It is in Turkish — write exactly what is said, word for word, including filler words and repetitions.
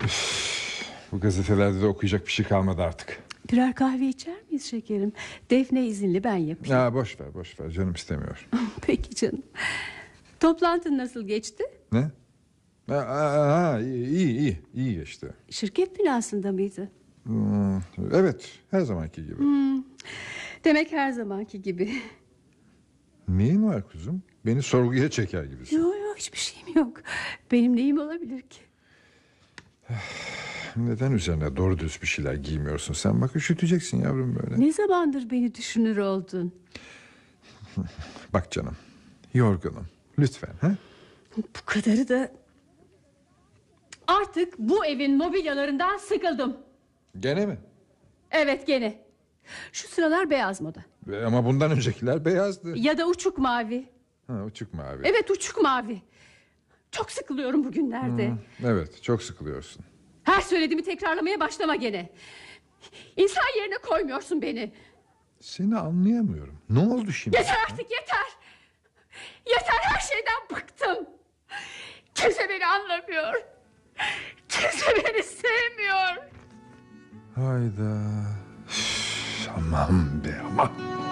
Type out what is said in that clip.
Bu gazetelerde de okuyacak bir şey kalmadı artık. Birer kahve içer miyiz şekerim? Defne izinli, ben yapayım. Ya boş ver boş ver, canım istemiyor. Peki canım. Toplantın nasıl geçti? Ne? Ha, ha, iyi iyi iyi iyi geçti. Şirket binasında mıydı? Hmm, evet, her zamanki gibi. Hmm, demek her zamanki gibi. Neyin var kuzum? Beni sorguya çeker gibisin. Yok yok, hiçbir şeyim yok. Benim neyim olabilir ki? Neden üzerine doğru düz bir şeyler giymiyorsun sen? Bak üşüteceksin yavrum böyle. Ne zamandır beni düşünür oldun? Bak canım, yorgunum. Lütfen. Ha? Bu kadarı da... Artık bu evin mobilyalarından sıkıldım. Gene mi? Evet, gene. Şu sıralar beyaz moda. E, ama bundan öncekiler beyazdı. Ya da uçuk mavi. Ha, uçuk mavi. Evet, uçuk mavi. Çok sıkılıyorum bugünlerde. Hmm, evet, çok sıkılıyorsun. Her söylediğimi tekrarlamaya başlama gene. İnsan yerine koymuyorsun beni. Seni anlayamıyorum. Ne oldu şimdi? Yeter artık, yeter. Yeter, her şeyden bıktım. Kimse beni anlamıyor. Kimse beni sevmiyor. Hayda. Üf, aman be aman.